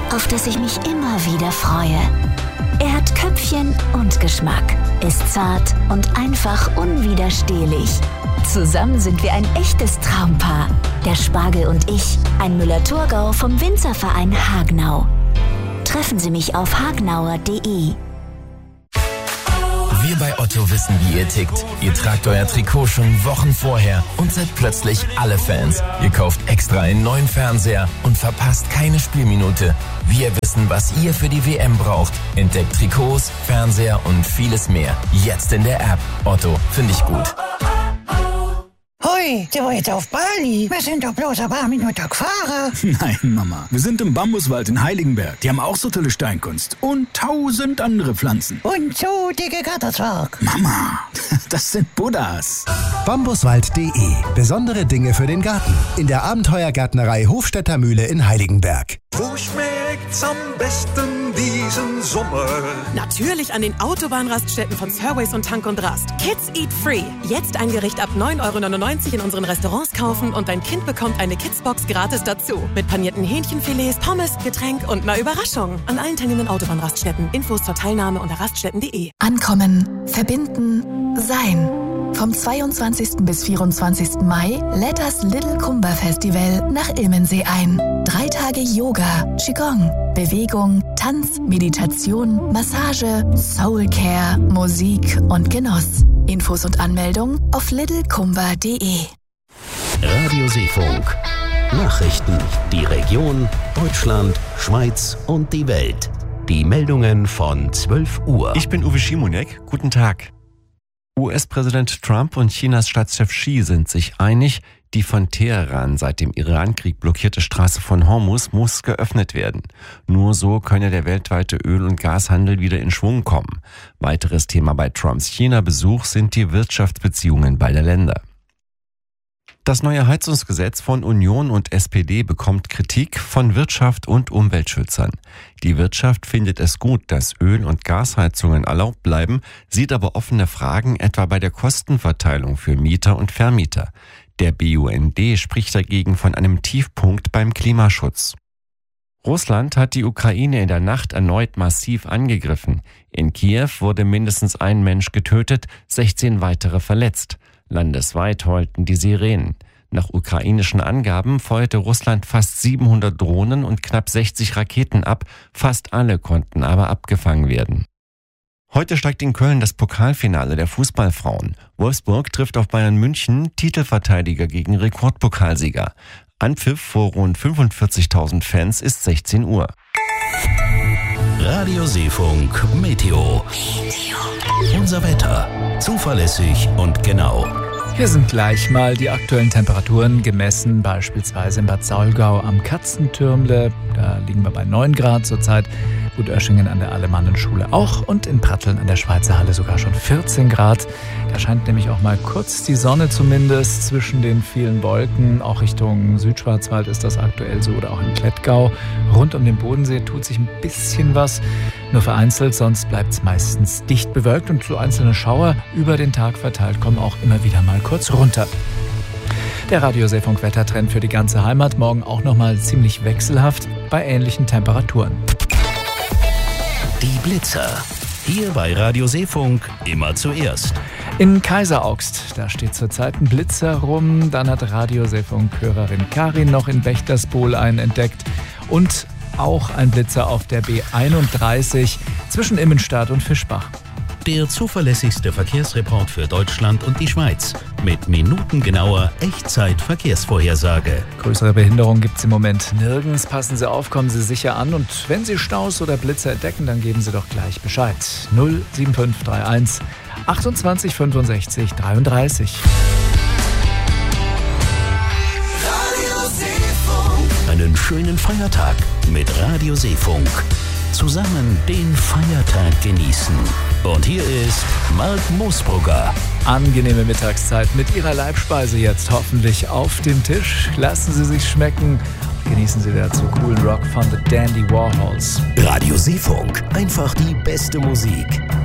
auf das ich mich immer wieder freue. Er hat Köpfchen und Geschmack, ist zart und einfach unwiderstehlich. Zusammen sind wir ein echtes Traumpaar. Der Spargel und ich, ein Müller-Thurgau vom Winzerverein Hagenau. Treffen Sie mich auf hagnauer.de. Wir bei Otto wissen, wie ihr tickt. Ihr tragt euer Trikot schon Wochen vorher und seid plötzlich alle Fans. Ihr kauft extra einen neuen Fernseher und verpasst keine Spielminute. Wir wissen, was ihr für die WM braucht. Entdeckt Trikots, Fernseher und vieles mehr. Jetzt in der App. Otto, finde ich gut. Hui, sind wir jetzt auf Bali? Wir sind doch bloß ein paar Minuten gefahren. Nein, Mama, wir sind im Bambuswald in Heiligenberg. Die haben auch so tolle Steinkunst und 1000 andere Pflanzen. Und so dicke Gatterzwerg. Mama, das sind Buddhas. Bambuswald.de. Besondere Dinge für den Garten. In der Abenteuergärtnerei Hofstädter Mühle in Heiligenberg. Wo schmeckt's am besten diesen Sommer? Natürlich an den Autobahnraststätten von Surways und Tank und Rast. Kids Eat Free. Jetzt ein Gericht ab 9,99 € in unseren Restaurants kaufen und dein Kind bekommt eine Kidsbox gratis dazu. Mit panierten Hähnchenfilets, Pommes, Getränk und einer Überraschung. An allen teilnehmenden Autobahnraststätten. Infos zur Teilnahme unter raststätten.de. Ankommen, verbinden, sein. Vom 22. bis 24. Mai lädt das Little Kumba Festival nach Ilmensee ein. 3 Tage Yoga, Qigong, Bewegung, Tanz, Meditation, Massage, Soulcare, Musik und Genuss. Infos und Anmeldung auf littlekumba.de. Radio Seefunk. Nachrichten, die Region, Deutschland, Schweiz und die Welt. Die Meldungen von 12 Uhr. Ich bin Uwe Schimonek. Guten Tag. US-Präsident Trump und Chinas Staatschef Xi sind sich einig, die von Teheran seit dem Iran-Krieg blockierte Straße von Hormuz muss geöffnet werden. Nur so könne der weltweite Öl- und Gashandel wieder in Schwung kommen. Weiteres Thema bei Trumps China-Besuch sind die Wirtschaftsbeziehungen beider Länder. Das neue Heizungsgesetz von Union und SPD bekommt Kritik von Wirtschaft und Umweltschützern. Die Wirtschaft findet es gut, dass Öl- und Gasheizungen erlaubt bleiben, sieht aber offene Fragen etwa bei der Kostenverteilung für Mieter und Vermieter. Der BUND spricht dagegen von einem Tiefpunkt beim Klimaschutz. Russland hat die Ukraine in der Nacht erneut massiv angegriffen. In Kiew wurde mindestens ein Mensch getötet, 16 weitere verletzt. Landesweit heulten die Sirenen. Nach ukrainischen Angaben feuerte Russland fast 700 Drohnen und knapp 60 Raketen ab. Fast alle konnten aber abgefangen werden. Heute steigt in Köln das Pokalfinale der Fußballfrauen. Wolfsburg trifft auf Bayern München, Titelverteidiger gegen Rekordpokalsieger. Anpfiff vor rund 45.000 Fans ist 16 Uhr. Radio Seefunk Meteo. Unser Wetter. Zuverlässig und genau. Hier sind gleich mal die aktuellen Temperaturen gemessen, beispielsweise in Bad Saulgau am Katzentürmle. Da liegen wir bei 9 Grad zurzeit. Gut-Oeschingen an der Alemannenschule auch und in Pratteln an der Schweizer Halle sogar schon 14 Grad. Da scheint nämlich auch mal kurz die Sonne zumindest zwischen den vielen Wolken. Auch Richtung Südschwarzwald ist das aktuell so oder auch im Klettgau. Rund um den Bodensee tut sich ein bisschen was, nur vereinzelt, sonst bleibt es meistens dicht bewölkt und so einzelne Schauer über den Tag verteilt kommen auch immer wieder mal kurz runter. Der Radio Seefunk Wettertrend für die ganze Heimat, morgen auch nochmal ziemlich wechselhaft bei ähnlichen Temperaturen. Die Blitzer. Hier bei Radio Seefunk immer zuerst. In Kaiseraugst, da steht zurzeit ein Blitzer rum. Dann hat Radio Seefunk-Hörerin Karin noch in Bechterspohl einen entdeckt. Und auch ein Blitzer auf der B31 zwischen Immenstadt und Fischbach. Der zuverlässigste Verkehrsreport für Deutschland und die Schweiz. Mit minutengenauer Echtzeit-Verkehrsvorhersage. Größere Behinderungen gibt es im Moment nirgends. Passen Sie auf, kommen Sie sicher an. Und wenn Sie Staus oder Blitzer entdecken, dann geben Sie doch gleich Bescheid. 07531 28 65 33. Radio Seefunk. Einen schönen Feiertag mit Radio Seefunk. Zusammen den Feiertag genießen. Und hier ist Mark Moosbrugger. Angenehme Mittagszeit mit Ihrer Leibspeise jetzt hoffentlich auf dem Tisch. Lassen Sie sich schmecken. Genießen Sie dazu coolen Rock von The Dandy Warhols. Radio Seefunk. Einfach die beste Musik.